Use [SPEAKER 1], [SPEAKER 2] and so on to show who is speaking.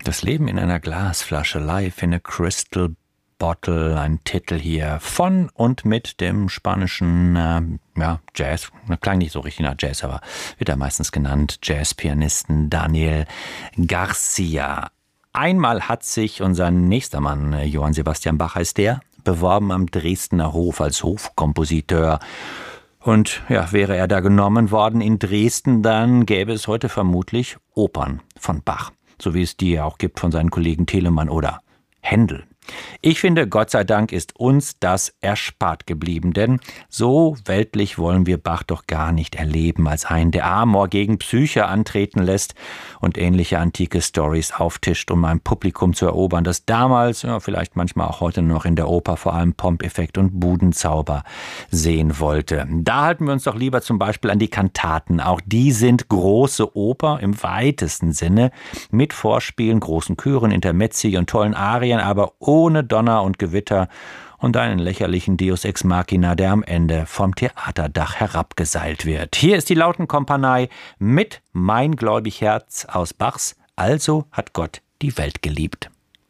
[SPEAKER 1] Das Leben in einer Glasflasche, Life in a Crystal Bottle, ein Titel hier von und mit dem spanischen Jazz, klang nicht so richtig nach Jazz, aber wird er meistens genannt, Jazzpianisten Daniel Garcia. Einmal hat sich unser nächster Mann, Johann Sebastian Bach heißt der, beworben am Dresdner Hof als Hofkompositeur. Und ja, wäre er da genommen worden in Dresden, dann gäbe es heute vermutlich Opern von Bach, so wie es die ja auch gibt von seinen Kollegen Telemann oder Händel. Ich finde, Gott sei Dank ist uns das erspart geblieben, denn so weltlich wollen wir Bach doch gar nicht erleben, als einen, der Amor gegen Psyche antreten lässt und ähnliche antike Stories auftischt, um ein Publikum zu erobern, das damals, vielleicht manchmal auch heute noch in der Oper vor allem Pomp-Effekt und Budenzauber sehen wollte. Da halten wir uns doch lieber zum Beispiel an die Kantaten. Auch die sind große Oper im weitesten Sinne, mit Vorspielen, großen Chören, Intermezzi und tollen Arien, aber ohne Donner und Gewitter und einen lächerlichen Deus Ex Machina, der am Ende vom Theaterdach herabgeseilt wird. Hier ist die Lautenkompanie mit Mein gläubig Herz aus Bachs Also hat Gott die Welt geliebt.